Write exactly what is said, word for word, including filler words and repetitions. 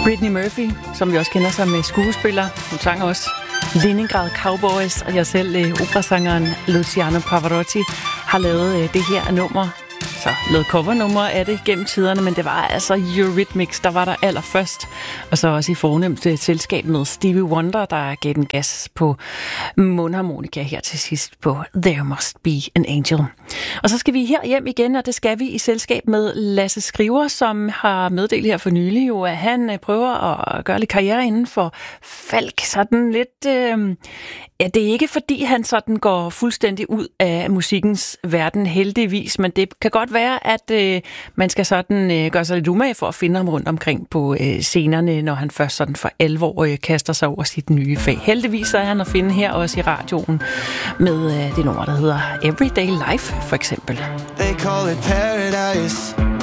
Brittany Murphy, som vi også kender som skuespiller. Hun sang også Leningrad Cowboys, og jeg selv, øh, operasangeren Luciano Pavarotti, har lavet øh, det her nummer. Så lavet covernumre af det gennem tiderne, men det var altså Eurythmics, der var der allerførst. Og så også i fornemt selskab med Stevie Wonder, der gav den gas på mundharmonika her til sidst på There Must Be an Angel. Og så skal vi her hjem igen, og det skal vi i selskab med Lasse Skriver, som har meddelt her for nylig, jo, at han prøver at gøre lidt karriere inden for Falk. Sådan lidt... Øh, ja, det er ikke fordi, han sådan går fuldstændig ud af musikkens verden, heldigvis, men det kan godt være, at øh, man skal sådan øh, gøre sig lidt umage for at finde ham rundt omkring på øh, scenerne, når han først sådan for alvor øh, kaster sig over sit nye fag. Heldigvis så er han at finde her også i radioen med øh, det nummer, der hedder Everyday Life, for eksempel. They call it paradise.